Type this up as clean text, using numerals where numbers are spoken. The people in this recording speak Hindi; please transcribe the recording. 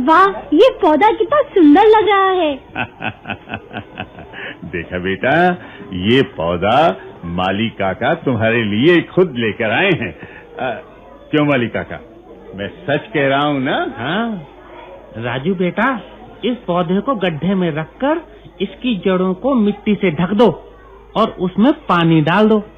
वाह, ये पौधा कितना सुंदर लग रहा है। देखा बेटा, ये पौधा माली काका तुम्हारे लिए खुद लेकर आए हैं। क्यों माली काका, मैं सच कह रहा हूँ ना? हाँ राजू बेटा, इस पौधे को गड्ढे में रखकर इसकी जड़ों को मिट्टी से ढक दो और उसमें पानी डाल दो।